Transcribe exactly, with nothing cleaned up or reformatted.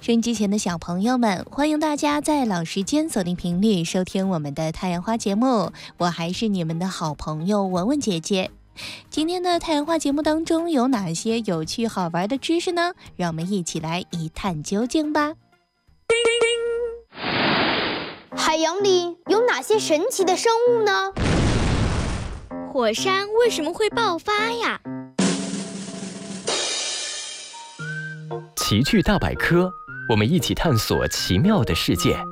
收音机前的小朋友们，欢迎大家在老时间锁定频率收听我们的太阳花节目，我还是你们的好朋友文文姐姐。今天的太阳花节目当中有哪些有趣好玩的知识呢？让我们一起来一探究竟吧。 海洋里有哪些神奇的生物呢？ 火山为什么会爆发呀？ 奇趣大百科，我们一起探索奇妙的世界。